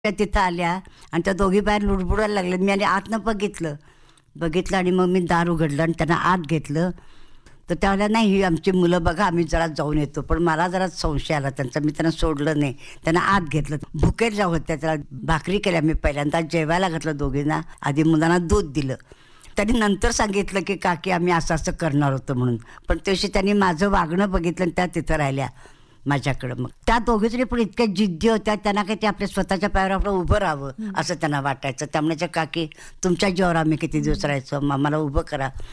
त्या तिथं आल्या आणि त्या दोघी बाहेर लुडबुडायला लागल्या. मी आणि आतनं बघितलं आणि मग मी दार उघडलं आणि त्यांना आत घेतलं. तर त्यावेळेला नाही, ही आमची मुलं बघा, आम्ही जरा जाऊन येतो. पण मला जरा संशय आला त्यांचा. मी त्यांना सोडलं नाही, त्यांना आत घेतलं. भुकेल्या होत्या, त्याला भाकरी केल्या. मी पहिल्यांदा जेवायला घातलं दोघींना, आधी मुलांना दूध दिलं. त्यांनी नंतर सांगितलं की काकी आम्ही असं असं करणार होतो म्हणून. पण त्याशी त्यांनी माझं वागणं बघितलं आणि त्या तिथं राहिल्या माझ्याकडं. मग त्या दोघीजणी पण इतक्या जिद्दी होत्या, त्यांना काही ते आपल्या स्वतःच्या पायावर आपलं उभं राहावं असं त्यांना वाटायचं. त्यामुळे काकी तुमच्या जीवावर आम्ही किती दिवस राहायचो, आम्हाला उभं करा.